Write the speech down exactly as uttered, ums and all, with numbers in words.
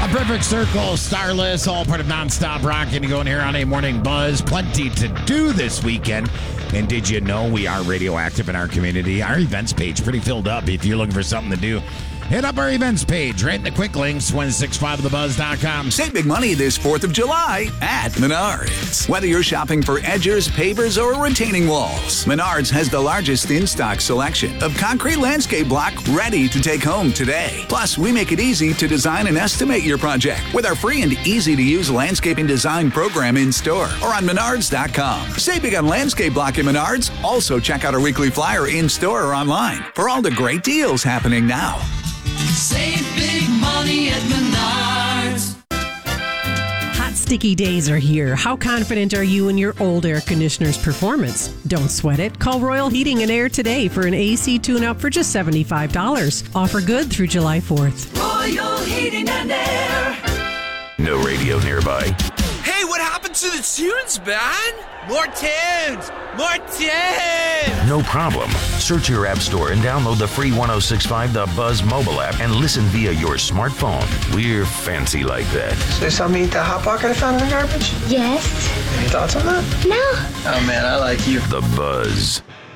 A perfect circle, starless, all part of nonstop rock. And going here on a morning buzz. Plenty to do this weekend. And did you know we are radioactive in our community? Our events page pretty filled up. If you're looking for something to do, hit up our events page right in the quick links, one six five the buzz dot com. Save big money this fourth of July at Menards. Whether you're shopping for edgers, pavers, or retaining walls, Menards has the largest in-stock selection of concrete landscape block ready to take home today. Plus, we make it easy to design and estimate your project with our free and easy-to-use landscaping design program in-store or on menards dot com. Save big on landscape block at Menards. Also, check out our weekly flyer in-store or online for all the great deals happening now. Save big money at Menards. Hot, sticky days are here. How confident are you in your old air conditioner's performance? Don't sweat it. Call Royal Heating and Air today for an A C tune-up for just seventy-five dollars. Offer good through July fourth. Royal Heating and Air. No radio nearby. Hey, what happened to the tunes, man? More tunes! More tunes! No problem. Search your app store and download the free one oh six point five The Buzz mobile app and listen via your smartphone. We're fancy like that. So you saw me eat that Hot Pocket I found in the garbage? Yes. Any thoughts on that? No. Oh, man, I like you. The Buzz.